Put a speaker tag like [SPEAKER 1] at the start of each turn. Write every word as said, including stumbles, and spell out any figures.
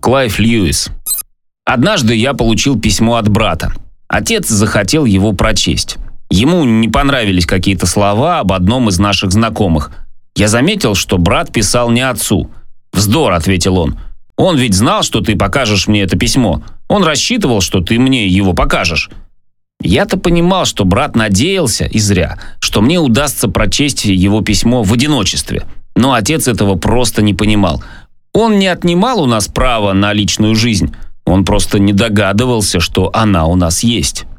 [SPEAKER 1] Клайв Льюис. Однажды я получил письмо от брата. Отец захотел его прочесть. Ему не понравились какие-то слова об одном из наших знакомых. Я заметил, что брат писал не отцу. «Вздор», — ответил он. «Он ведь знал, что ты покажешь мне это письмо. Он рассчитывал, что ты мне его покажешь». Я-то понимал, что брат надеялся, и зря, что мне удастся прочесть его письмо в одиночестве. Но отец этого просто не понимал. Он не отнимал у нас право на личную жизнь. Он просто не догадывался, что она у нас есть.